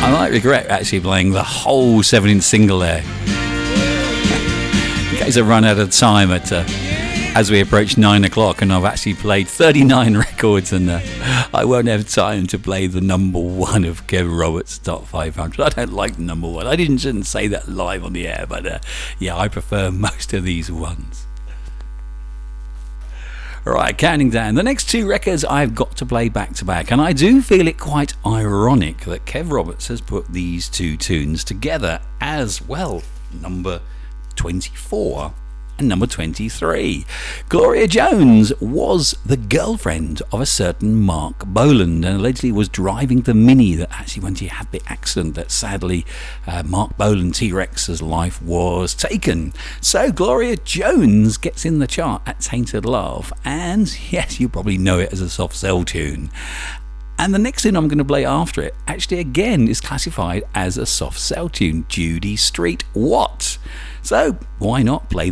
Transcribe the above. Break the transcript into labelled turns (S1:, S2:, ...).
S1: I might regret actually playing the whole 7-inch single there. In case I run out of time as we approach 9 o'clock, and I've actually played 39 records, and I won't have time to play the number one of Kev Roberts' Top 500. I don't like number one. I shouldn't say that live on the air, but yeah, I prefer most of these ones. Right, counting down. The next two records I've got to play back to back, and I do feel it quite ironic that Kev Roberts has put these two tunes together as well. Number 24 and number 23. Gloria Jones was the girlfriend of a certain Mark Boland, and allegedly was driving the Mini that actually when she had the accident that sadly Mark Boland T-Rex's life was taken. So Gloria Jones gets in the chart at Tainted Love, and yes, you probably know it as a soft cell tune. And the next tune I'm going to play after it actually again is classified as a soft cell tune, Judy Street What? So why not play